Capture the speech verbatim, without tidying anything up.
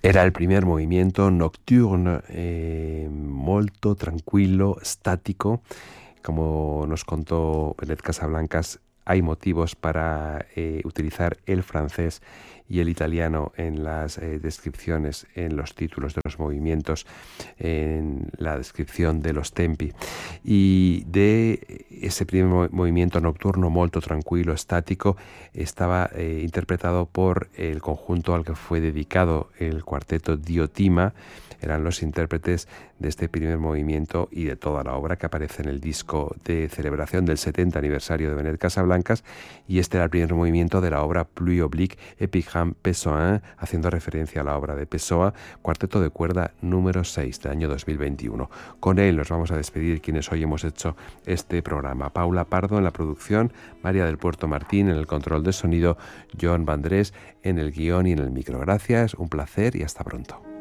Era il primer movimento nocturne, eh, molto tranquillo, estático. Como nos contó Benet Casablancas, hay motivos para eh, utilizar el francés y el italiano en las eh, descripciones, en los títulos de los movimientos, en la descripción de los tempi. Y de ese primer movimiento nocturno molto tranquilo, estático, estaba eh, interpretado por el conjunto al que fue dedicado el cuarteto Diotima. Eran los intérpretes de este primer movimiento y de toda la obra que aparece en el disco de celebración del setenta aniversario de Benet Casablancas, y este era el primer movimiento de la obra Pluie Oblique Epigramme Pessoa, haciendo referencia a la obra de Pessoa, cuarteto de cuerda número seis del año dos mil veintiuno. Con él nos vamos a despedir quienes hoy hemos hecho este programa. Paula Pardo en la producción, María del Puerto Martín en el control de sonido, Joan Vandrés en el guión y en el micro. Gracias, un placer y hasta pronto.